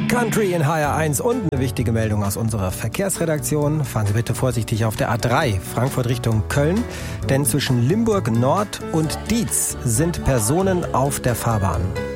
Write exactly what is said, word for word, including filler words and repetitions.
Country in H R eins und eine wichtige Meldung aus unserer Verkehrsredaktion. Fahren Sie bitte vorsichtig auf der A drei, Frankfurt Richtung Köln, denn zwischen Limburg Nord und Dietz sind Personen auf der Fahrbahn.